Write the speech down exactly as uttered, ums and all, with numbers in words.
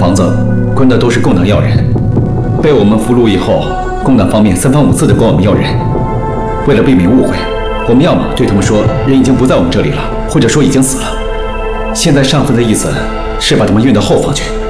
房子关的都是共党要人，被我们俘虏以后，共党方面三番五次的管我们要人。为了避免误会，我们要么对他们说人已经不在我们这里了，或者说已经死了。现在上峰的意思是把他们运到后方去。